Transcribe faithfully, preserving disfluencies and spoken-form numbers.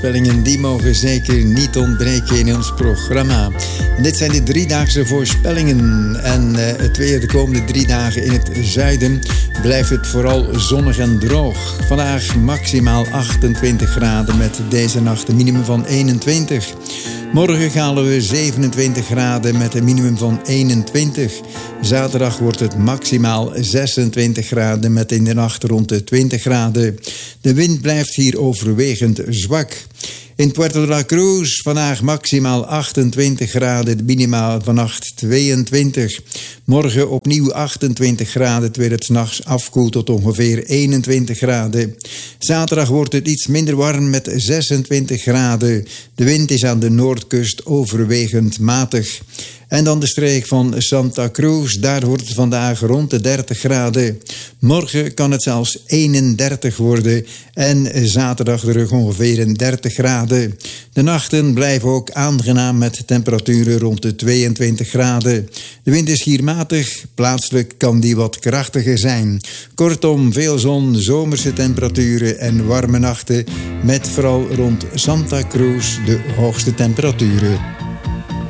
Voorspellingen die mogen zeker niet ontbreken in ons programma. En dit zijn de driedaagse voorspellingen. En uh, het weer de komende drie dagen in het zuiden blijft het vooral zonnig en droog. Vandaag maximaal achtentwintig graden met deze nacht een minimum van eenentwintig. Morgen halen we zevenentwintig graden met een minimum van eenentwintig. Zaterdag wordt het maximaal zesentwintig graden met in de nacht rond de twintig graden. De wind blijft hier overwegend zwak. In Puerto de la Cruz vandaag maximaal achtentwintig graden, de minimaal vannacht tweeëntwintig. Morgen opnieuw achtentwintig graden, terwijl het 's nachts afkoelt tot ongeveer eenentwintig graden. Zaterdag wordt het iets minder warm met zesentwintig graden. De wind is aan de noordkust overwegend matig. En dan de streek van Santa Cruz, daar wordt het vandaag rond de dertig graden. Morgen kan het zelfs eenendertig worden en zaterdag terug ongeveer een dertig graden. De nachten blijven ook aangenaam met temperaturen rond de tweeëntwintig graden. De wind is hier matig, plaatselijk kan die wat krachtiger zijn. Kortom, veel zon, zomerse temperaturen en warme nachten met vooral rond Santa Cruz de hoogste temperaturen.